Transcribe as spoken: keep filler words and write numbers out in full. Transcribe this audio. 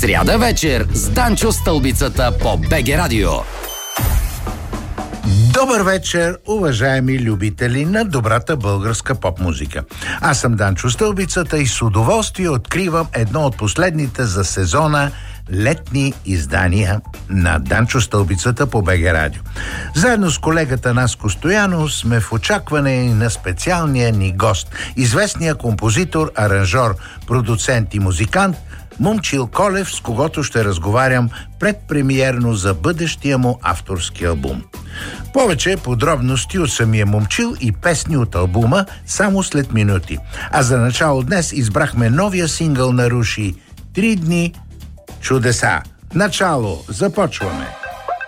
Сряда вечер с Данчо Стълбицата по БГ Радио. Добър вечер, уважаеми любители на добрата българска поп-музика. Аз съм Данчо Стълбицата и с удоволствие откривам едно от последните за сезона летни издания на Данчо Стълбицата по БГ Радио. Заедно с колегата Наско Стоянов сме в очакване на специалния ни гост, известния композитор, аранжор, продуцент и музикант Момчил Колев, с когото ще разговарям предпремиерно за бъдещия му авторски албум. Повече подробности от самия Момчил и песни от албума само след минути. А за начало днес избрахме новия сингъл на Руши «Три дни чудеса». Начало, започваме!